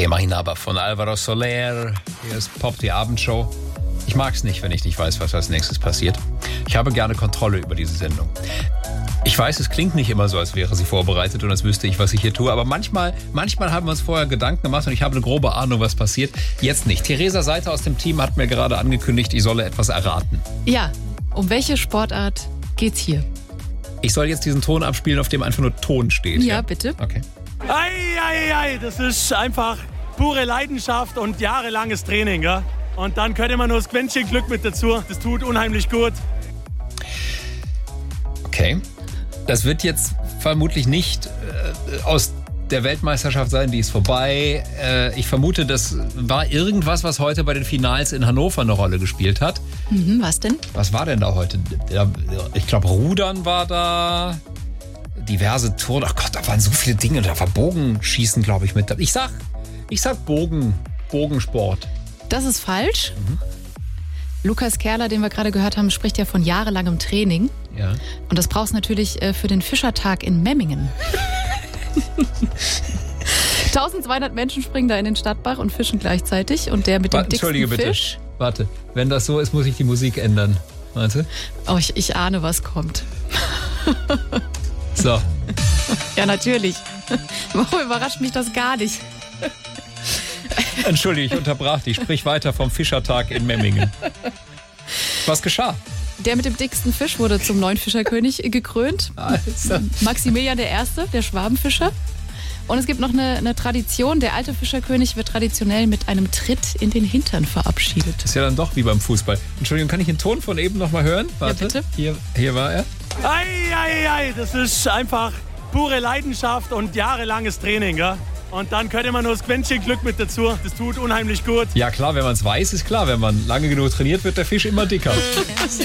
Que Marinaba von Alvaro Soler. Hier ist Pop, die Abendshow. Ich mag es nicht, wenn ich nicht weiß, was als nächstes passiert. Ich habe gerne Kontrolle über diese Sendung. Ich weiß, es klingt nicht immer so, als wäre sie vorbereitet und als wüsste ich, was ich hier tue. Aber manchmal haben wir uns vorher Gedanken gemacht und ich habe eine grobe Ahnung, was passiert. Jetzt nicht. Theresa Seiter aus dem Team hat mir gerade angekündigt, ich solle etwas erraten. Ja, um welche Sportart geht's hier? Ich soll jetzt diesen Ton abspielen, auf dem einfach nur Ton steht. Ja, bitte. Okay. Ei, das ist einfach pure Leidenschaft und jahrelanges Training, ja? Und dann könnte man nur das Quäntchen Glück mit dazu. Das tut unheimlich gut. Okay. Das wird jetzt vermutlich nicht aus der Weltmeisterschaft sein, die ist vorbei. Ich vermute, das war irgendwas, was heute bei den Finals in Hannover eine Rolle gespielt hat. Was denn? Was war denn da heute? Ich glaube, Rudern war da. Diverse Touren. Ach Gott, da waren so viele Dinge. Da war Bogenschießen, glaube ich, mit. Ich sag Bogensport. Das ist falsch. Lukas Kerler, den wir gerade gehört haben, spricht ja von jahrelangem Training. Ja. Und das brauchst du natürlich für den Fischertag in Memmingen. 1200 Menschen springen da in den Stadtbach und fischen gleichzeitig. Und der mit dem dicksten Fisch... Warte, wenn das so ist, muss ich die Musik ändern. Warte. Oh, ich ahne, was kommt. So. Ja, natürlich. Warum überrascht mich das gar nicht? Entschuldige, ich unterbrach dich. Sprich weiter vom Fischertag in Memmingen. Was geschah? Der mit dem dicksten Fisch wurde zum neuen Fischerkönig gekrönt. Also. Maximilian I., der Schwabenfischer. Und es gibt noch eine Tradition. Der alte Fischerkönig wird traditionell mit einem Tritt in den Hintern verabschiedet. Das ist ja dann doch wie beim Fußball. Entschuldigung, kann ich den Ton von eben noch mal hören? Warte. Ja, bitte. Hier war er. Ei, das ist einfach pure Leidenschaft und jahrelanges Training, ja? Und dann könnte man nur das Quäntchen Glück mit dazu. Das tut unheimlich gut. Ja klar, wenn man es weiß, ist klar. Wenn man lange genug trainiert, wird der Fisch immer dicker.